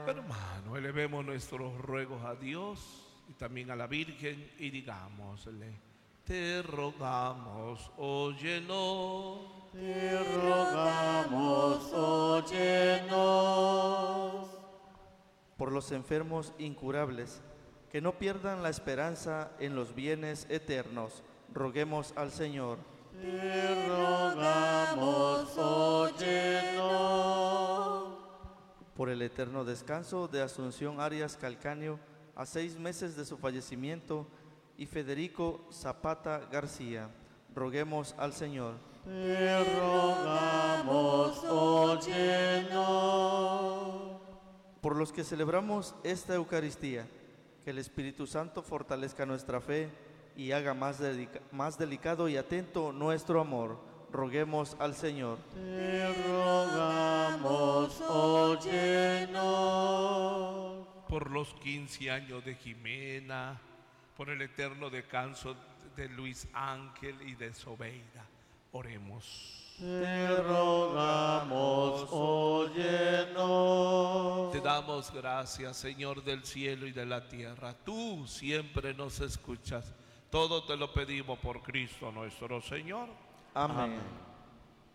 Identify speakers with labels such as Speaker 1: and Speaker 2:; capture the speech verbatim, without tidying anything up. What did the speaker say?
Speaker 1: Hermano, elevemos nuestros ruegos a Dios y también a la Virgen y digámosle: te rogamos, óyenos.
Speaker 2: Te rogamos, óyenos.
Speaker 3: Por los enfermos incurables, que no pierdan la esperanza en los bienes eternos, roguemos al Señor.
Speaker 2: Te rogamos, óyenos.
Speaker 3: Por el eterno descanso de Asunción Arias Calcaño, a seis meses de su fallecimiento, y Federico Zapata García, roguemos al Señor.
Speaker 2: Te rogamos, óyenos.
Speaker 3: Por los que celebramos esta Eucaristía, que el Espíritu Santo fortalezca nuestra fe y haga más, dedica, más delicado y atento nuestro amor, roguemos al Señor.
Speaker 2: Te rogamos, óyenos.
Speaker 1: Por los quince años de Jimena, por el eterno descanso de Luis Ángel y de Sobeida, oremos.
Speaker 2: Te rogamos, óyenos.
Speaker 1: Te damos gracias, Señor del cielo y de la tierra. Tú siempre nos escuchas. Todo te lo pedimos por Cristo nuestro Señor.
Speaker 3: Amén.
Speaker 2: Amén.